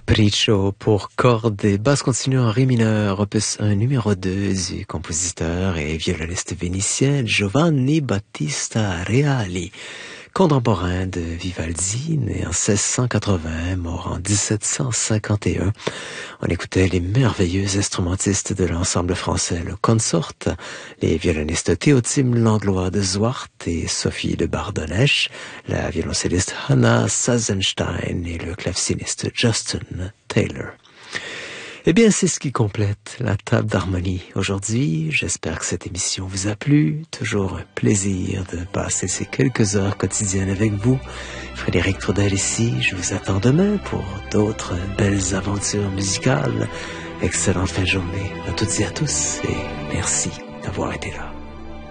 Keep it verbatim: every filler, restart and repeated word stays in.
Capriccio pour cordes et basse continue en ré mineur, opus un numéro deux du compositeur et violoniste vénitien Giovanni Battista Reali, contemporain de Vivaldi, né en seize cent quatre-vingts, mort en dix-sept cent cinquante et un. On écoutait les merveilleux instrumentistes de l'ensemble français Le Consort, les violonistes Théotime Langlois de Zwart et Sophie de Bardonnèche, la violoncelliste Hannah Sazenstein et le claveciniste Justin Taylor. Eh bien, c'est ce qui complète la table d'harmonie aujourd'hui. J'espère que cette émission vous a plu. Toujours un plaisir de passer ces quelques heures quotidiennes avec vous. Frédéric Trudel ici. Je vous attends demain pour d'autres belles aventures musicales. Excellente fin de journée à toutes et à tous et merci d'avoir été là.